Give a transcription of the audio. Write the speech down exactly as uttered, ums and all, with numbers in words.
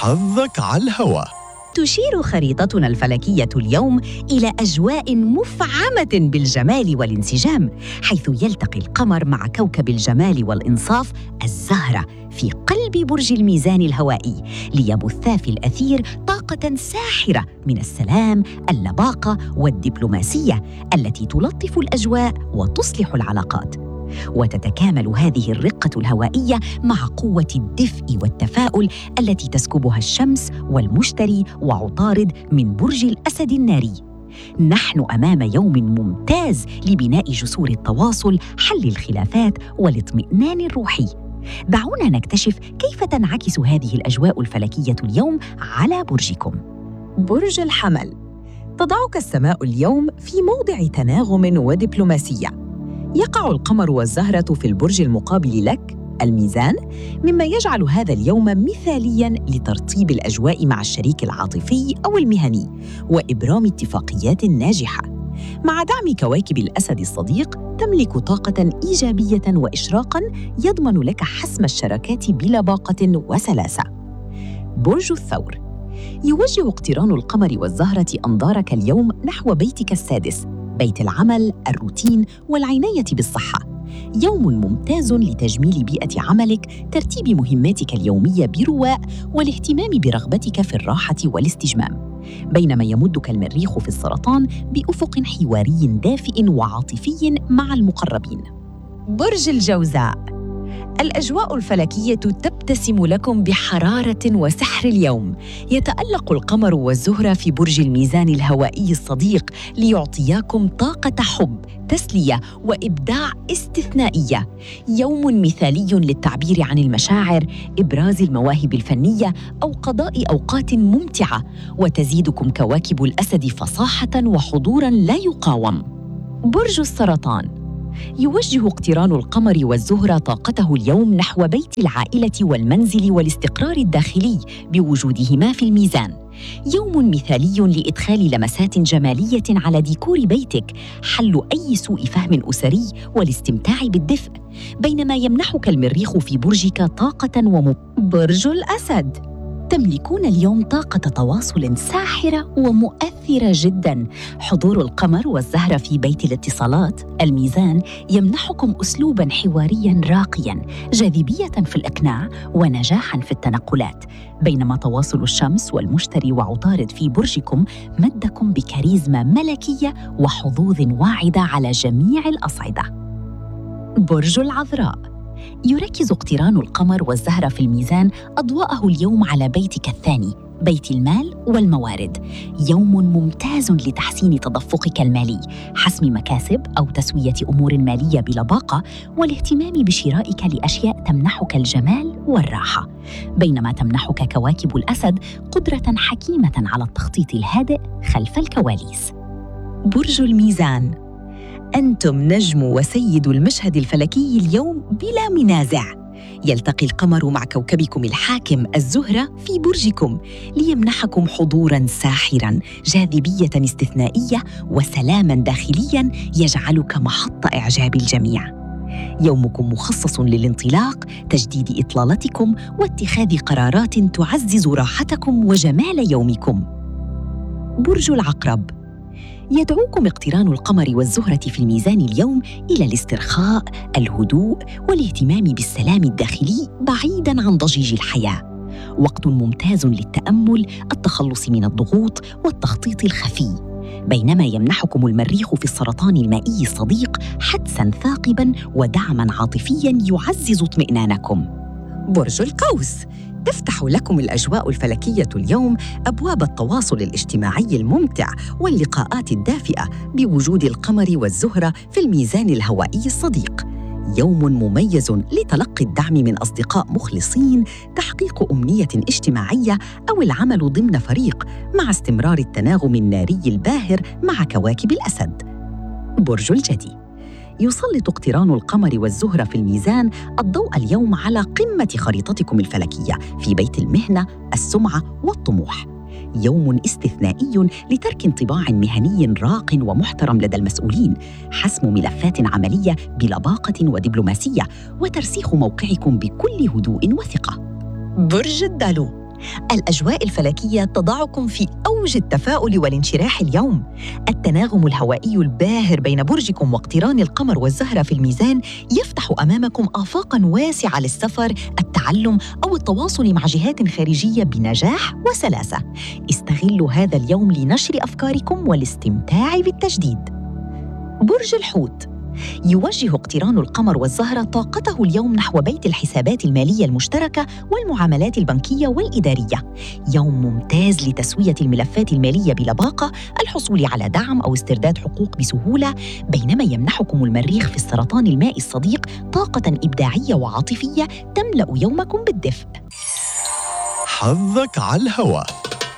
حظك على الهوا. تشير خريطتنا الفلكية اليوم إلى أجواء مفعمة بالجمال والانسجام، حيث يلتقي القمر مع كوكب الجمال والإنصاف الزهرة في قلب برج الميزان الهوائي، ليبثا في الأثير طاقة ساحرة من السلام، اللباقة والدبلوماسية التي تلطف الأجواء وتصلح العلاقات. وتتكامل هذه الرقة الهوائية مع قوة الدفء والتفاؤل التي تسكبها الشمس والمشتري وعطارد من برج الأسد الناري. نحن أمام يوم ممتاز لبناء جسور التواصل، حل الخلافات والاطمئنان الروحي. دعونا نكتشف كيف تنعكس هذه الأجواء الفلكية اليوم على برجكم. برج الحمل، تضعك السماء اليوم في موضع تناغم ودبلوماسية. يقع القمر والزهرة في البرج المقابل لك الميزان، مما يجعل هذا اليوم مثالياً لترطيب الأجواء مع الشريك العاطفي أو المهني وإبرام اتفاقيات ناجحة. مع دعم كواكب الأسد الصديق تملك طاقة إيجابية وإشراقاً يضمن لك حسم الشراكات بلباقة وسلاسة. برج الثور، يوجه اقتران القمر والزهرة أنظارك اليوم نحو بيتك السادس، بيت العمل، الروتين والعناية بالصحة. يوم ممتاز لتجميل بيئة عملك، ترتيب مهماتك اليومية برواء، والاهتمام برغبتك في الراحة والاستجمام. بينما يمدك المريخ في السرطان بأفق حواري دافئ وعاطفي مع المقربين. برج الجوزاء، الأجواء الفلكية تبتسم لكم بحرارة وسحر اليوم. يتألق القمر والزهرة في برج الميزان الهوائي الصديق ليعطياكم طاقة حب، تسلية وإبداع استثنائية. يوم مثالي للتعبير عن المشاعر، إبراز المواهب الفنية أو قضاء أوقات ممتعة. وتزيدكم كواكب الأسد فصاحة وحضوراً لا يقاوم. برج السرطان، يوجه اقتران القمر والزهرة طاقته اليوم نحو بيت العائلة والمنزل والاستقرار الداخلي بوجودهما في الميزان. يوم مثالي لإدخال لمسات جمالية على ديكور بيتك، حل أي سوء فهم أسري والاستمتاع بالدفء. بينما يمنحك المريخ في برجك طاقة ومب... برج الأسد، تملكون اليوم طاقة تواصل ساحرة ومؤثرة جداً. حضور القمر والزهرة في بيت الاتصالات الميزان يمنحكم أسلوباً حوارياً راقياً، جاذبية في الإقناع ونجاحاً في التنقلات. بينما تواصل الشمس والمشتري وعطارد في برجكم مدكم بكاريزما ملكية وحظوظ واعدة على جميع الأصعدة. برج العذراء، يركز اقتران القمر والزهرة في الميزان أضواءه اليوم على بيتك الثاني، بيت المال والموارد. يوم ممتاز لتحسين تدفقك المالي، حسم مكاسب أو تسوية أمور مالية بلباقة، والاهتمام بشرائك لأشياء تمنحك الجمال والراحة. بينما تمنحك كواكب الأسد قدرة حكيمة على التخطيط الهادئ خلف الكواليس. برج الميزان، أنتم نجم وسيد المشهد الفلكي اليوم بلا منازع. يلتقي القمر مع كوكبكم الحاكم الزهرة في برجكم ليمنحكم حضوراً ساحراً، جاذبية استثنائية وسلاماً داخلياً يجعلك محط إعجاب الجميع. يومكم مخصص للانطلاق، تجديد إطلالتكم واتخاذ قرارات تعزز راحتكم وجمال يومكم. برج العقرب، يدعوكم اقتران القمر والزهرة في الميزان اليوم إلى الاسترخاء، الهدوء والاهتمام بالسلام الداخلي بعيداً عن ضجيج الحياة. وقت ممتاز للتأمل، التخلص من الضغوط والتخطيط الخفي. بينما يمنحكم المريخ في السرطان المائي الصديق حدساً ثاقباً ودعماً عاطفياً يعزز اطمئنانكم. برج القوس، تفتح لكم الأجواء الفلكية اليوم أبواب التواصل الاجتماعي الممتع واللقاءات الدافئة بوجود القمر والزهرة في الميزان الهوائي الصديق. يوم مميز لتلقي الدعم من أصدقاء مخلصين، تحقيق أمنية اجتماعية أو العمل ضمن فريق، مع استمرار التناغم الناري الباهر مع كواكب الأسد. برج الجدي، يسلط اقتران القمر والزهرة في الميزان الضوء اليوم على قمة خريطتكم الفلكية في بيت المهنة، السمعة والطموح. يوم استثنائي لترك انطباع مهني راق ومحترم لدى المسؤولين، حسم ملفات عملية بلباقة ودبلوماسية، وترسيخ موقعكم بكل هدوء وثقة. برج الدلو، الأجواء الفلكية تضعكم في أوج التفاؤل والانشراح اليوم. التناغم الهوائي الباهر بين برجكم واقتران القمر والزهرة في الميزان يفتح أمامكم آفاقاً واسعة للسفر، التعلم أو التواصل مع جهات خارجية بنجاح وسلاسة. استغلوا هذا اليوم لنشر أفكاركم والاستمتاع بالتجديد. برج الحوت، يوجه اقتران القمر والزهرة طاقته اليوم نحو بيت الحسابات المالية المشتركة والمعاملات البنكية والإدارية. يوم ممتاز لتسوية الملفات المالية بلباقة، الحصول على دعم أو استرداد حقوق بسهولة، بينما يمنحكم المريخ في السرطان المائي الصديق طاقة إبداعية وعاطفية تملأ يومكم بالدفء. حظك على الهواء.